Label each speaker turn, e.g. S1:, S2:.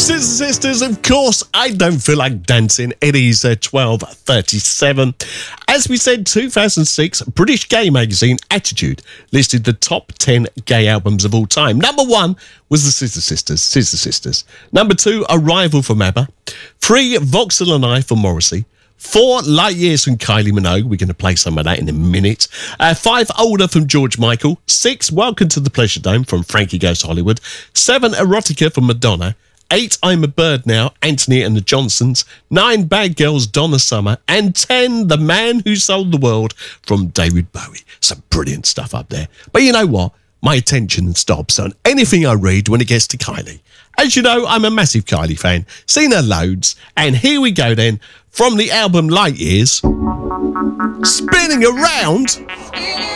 S1: Scissor Sisters, of course, I don't feel like dancing. It is 12:37. As we said, 2006, British gay magazine Attitude listed the top 10 gay albums of all time. Number 1 was the Scissor Sisters. Number 2, Arrival from ABBA. 3, Vauxhall and I from Morrissey. 4, Light Years from Kylie Minogue. We're going to play some of that in a minute. 5, Older from George Michael. 6, Welcome to the Pleasure Dome from Frankie Goes to Hollywood. 7, Erotica from Madonna. 8, I'm a Bird Now, Anthony and the Johnsons. 9, Bad Girls, Donna Summer. And 10, The Man Who Sold the World from David Bowie. Some brilliant stuff up there. But you know what? My attention stops on anything I read when it gets to Kylie. As you know, I'm a massive Kylie fan. Seen her loads. And here we go then, from the album Light Years. Spinning Around.